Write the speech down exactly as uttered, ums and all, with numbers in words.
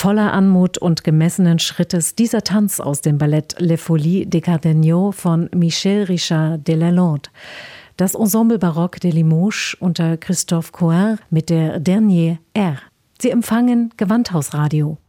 Voller Anmut und gemessenen Schrittes dieser Tanz aus dem Ballett Les Folies de Cardenio von Michel Richard de Lalande. Das Ensemble Baroque de Limoges unter Christophe Coin mit der Dernier R. Sie empfangen Gewandhausradio.